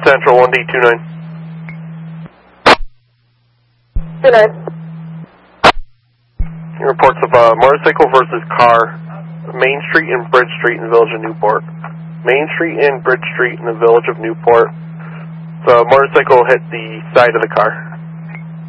Central 1D29. 29. Reports of motorcycle versus car, Main Street and Bridge Street in the village of Newport. Main Street and Bridge Street in the village of Newport. The motorcycle hit the side of the car.